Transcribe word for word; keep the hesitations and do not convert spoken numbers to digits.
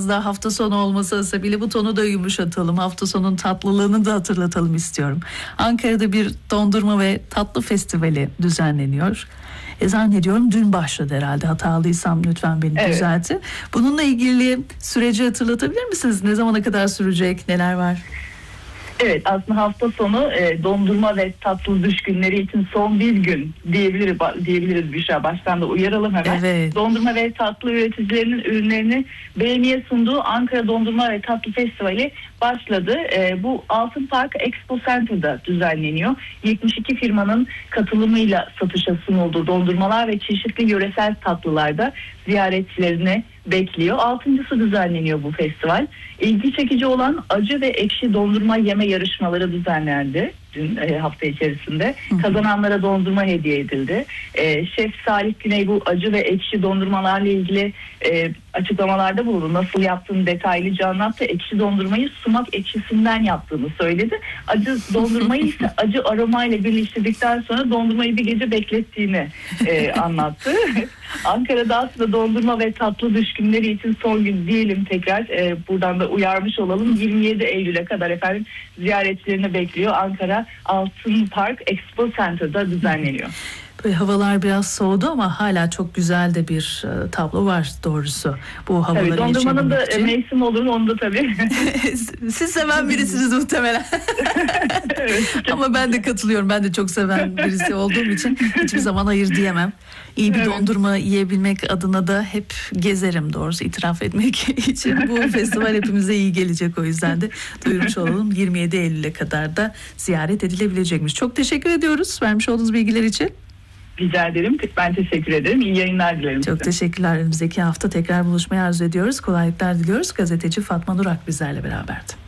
biraz daha hafta sonu olması sebebiyle bu tonu da yumuşatalım. Hafta sonunun tatlılığını da hatırlatalım istiyorum. Ankara'da bir dondurma ve tatlı festivali düzenleniyor. E zannediyorum dün başladı herhalde. Hatalıysam lütfen beni Evet. düzeltin. Bununla ilgili süreci hatırlatabilir misiniz? Ne zamana kadar sürecek? Neler var? Evet, aslında hafta sonu e, dondurma ve tatlı düşkünleri için son bir gün diyebiliriz, diyebiliriz Büşra. Baştan da uyaralım hemen. Evet. Dondurma ve tatlı üreticilerinin ürünlerini beğeniye sunduğu Ankara Dondurma ve Tatlı Festivali başladı. E, bu Altın Park Expo Center'da düzenleniyor. yetmiş iki firmanın katılımıyla satışa sunulduğu dondurmalar ve çeşitli yöresel tatlılarda ziyaretçilerini bekliyor. Altıncısı düzenleniyor bu festival. İlgi çekici olan acı ve ekşi dondurma yeme yarışmaları düzenlendi dün e, hafta içerisinde. Kazananlara dondurma hediye edildi. E, Şef Salih Güney bu acı ve ekşi dondurmalarla ilgili e, açıklamalarda bulundu. Nasıl yaptığını detaylıca anlattı. Ekşi dondurmayı sumak ekşisinden yaptığını söyledi. Acı dondurmayı ise acı aromayla birleştirdikten sonra dondurmayı bir gece beklettiğini e, anlattı. Ankara'da aslında dondurma ve tatlı düşkünleri için son gün diyelim tekrar. E, buradan da uyarmış olalım. yirmi yedi Eylül'e kadar efendim ziyaretçilerini bekliyor. Ankara Altın Park Expo Center'da düzenleniyor. Böyle havalar biraz soğudu ama hala çok güzel de bir e, tablo var doğrusu. Bu havaları Tabii dondurmanın da için. mevsim olur onu da tabii. Siz seven birisiniz muhtemelen. Evet. Ama ben de katılıyorum. Ben de çok seven birisi olduğum için hiçbir zaman hayır diyemem. İyi bir Evet. dondurma yiyebilmek adına da hep gezerim doğrusu itiraf etmek için. Bu festival hepimize iyi gelecek, o yüzden de duyurmuş olalım. yirmi yedi Eylül'e kadar da ziyaret edilebilecekmiş. Çok teşekkür ediyoruz vermiş olduğunuz bilgiler için. Rica ederim. Ben teşekkür ederim. İyi yayınlar dilerim Çok size. teşekkürler. Önümüzdeki hafta tekrar buluşmayı arzu ediyoruz. Kolaylıklar diliyoruz. Gazeteci Fatma Durak bizlerle beraberdi.